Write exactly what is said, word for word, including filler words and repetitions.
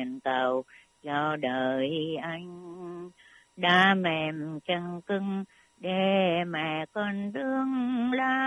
thuyền tàu cho đời anh. Đã mềm chân cưng để mẹ con đương la